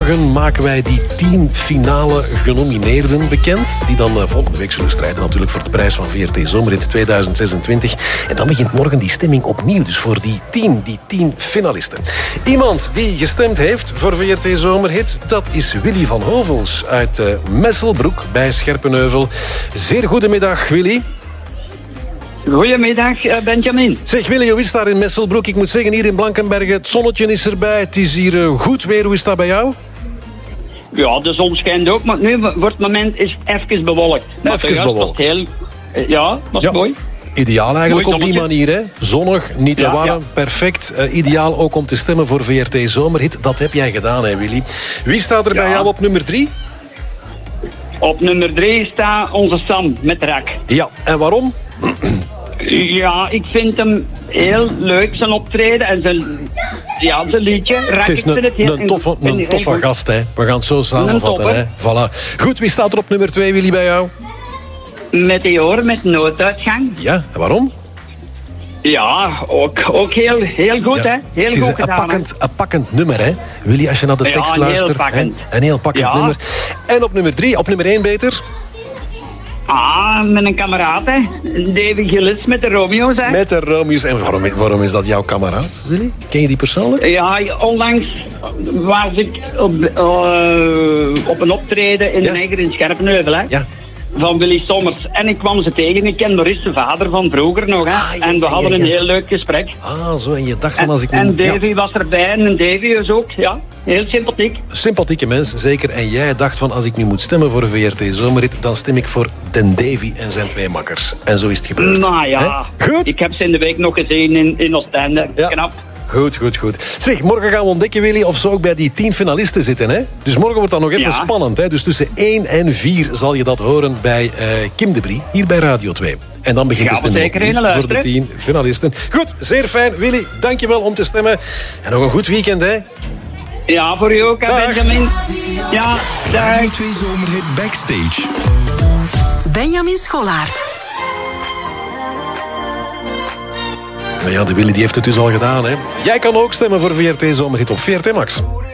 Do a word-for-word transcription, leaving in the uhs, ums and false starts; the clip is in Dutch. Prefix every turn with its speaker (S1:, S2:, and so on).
S1: morgen maken wij die tien finale genomineerden bekend. Die dan uh, volgende week zullen strijden natuurlijk voor de prijs van V R T Zomerhit tweeduizend zesentwintig. En dan begint morgen die stemming opnieuw. Dus voor die tien, die tien finalisten. Iemand die gestemd heeft voor V R T Zomerhit, dat is Willy van Hovels uit uh, Messelbroek bij Scherpenheuvel. Zeer goedemiddag, Willy.
S2: Goedemiddag, Benjamin.
S1: Zeg Willy, hoe is het daar in Messelbroek? Ik moet zeggen, hier in Blankenberge, het zonnetje is erbij. Het is hier uh, goed weer. Hoe is dat bij jou?
S2: Ja, de zon schijnt ook, maar nu voor het moment is het even bewolkt.
S1: Even bewolkt.
S2: Heel, ja, dat is ja. mooi.
S1: Ideaal eigenlijk
S2: mooi
S1: op die manier, hè? Zonnig, niet te
S2: ja,
S1: warm,
S2: ja.
S1: perfect. Uh, ideaal ook om te stemmen voor V R T Zomerhit. Dat heb jij gedaan, hè Willy? Wie staat er ja. bij jou op nummer drie?
S2: Op nummer drie staat onze Sam met Rak.
S1: Ja, en waarom?
S2: Ja, ik vind hem heel leuk, zijn optreden en zijn, ja, zijn liedje. Rak,
S1: het is een, het heel, een toffe, een een toffe gast, hè. We gaan het zo samenvatten, hè. Voilà. Goed, wie staat er op nummer twee, Willy, bij jou?
S2: Meteor met nooduitgang.
S1: Ja, en waarom?
S2: Ja, ook, ook heel, heel goed, ja. hè. Heel
S1: het is
S2: goed
S1: een,
S2: gedaan,
S1: pakkend, een pakkend nummer, hè. Willy, als je naar de
S2: ja,
S1: tekst
S2: een
S1: luistert.
S2: Heel pakkend.
S1: Hè? Een heel pakkend
S2: ja.
S1: nummer. En op nummer drie, op nummer één beter...
S2: Ah, met een kameraad, hè. Davy Gillis met de Romeo's, hè.
S1: Met de Romeo's. En waarom, waarom is dat jouw kameraad, Willy? Ken je die persoonlijk?
S2: Ja, onlangs was ik op, uh, op een optreden in ja. de Neger in Scherpenheuvel, hè. Ja. Van Willy Sommers. En ik kwam ze tegen. Ik ken Maurice, de vader van vroeger nog, hè. Ah, ja, en we
S1: ja,
S2: hadden
S1: ja, ja.
S2: een heel leuk gesprek.
S1: Ah, zo. En je dacht van als ik...
S2: En,
S1: me...
S2: en Davy
S1: ja.
S2: was erbij. En Davy is ook, ja. Heel sympathiek.
S1: Sympathieke mens, zeker. En jij dacht van als ik nu moet stemmen voor V R T Zomerhit, dan stem ik voor Den Davy en zijn twee makkers. En zo is het gebeurd.
S2: Nou ja.
S1: He? Goed.
S2: Ik heb ze in de week nog gezien in, in Oostende. Ja. Knap.
S1: Goed, goed, goed. Zeg, morgen gaan we ontdekken, Willy, of ze ook bij die tien finalisten zitten, hè? Dus morgen wordt dat nog even ja. spannend, hè? Dus tussen één en vier zal je dat horen bij uh, Kim de Brie, hier bij Radio twee. En dan begint de stemming voor de tien finalisten. Goed, zeer fijn. Willy, dankjewel om te stemmen. En nog een goed weekend, hè?
S2: Ja, voor u ook, hè, Benjamin. Ja, dag.
S3: Radio twee Zomerhit Backstage.
S4: Benjamin Scholaert.
S1: Maar ja, de Willy die heeft het dus al gedaan, hè. Jij kan ook stemmen voor V R T Zomerhit op V R T Max.